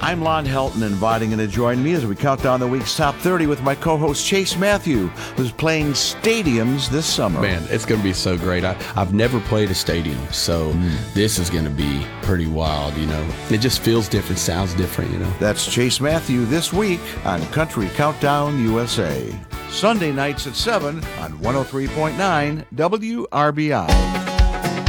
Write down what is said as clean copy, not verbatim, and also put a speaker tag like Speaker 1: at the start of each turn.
Speaker 1: I'm Lon Helton, inviting you to join me as we count down the week's top 30 with my co-host Chase Matthew, who's playing stadiums this summer.
Speaker 2: Man, it's going to be so great. I've never played a stadium, so this is going to be pretty wild, you know. It just feels different, sounds different, you know.
Speaker 1: That's Chase Matthew this week on Country Countdown USA. Sunday nights at 7 on 103.9 WRBI.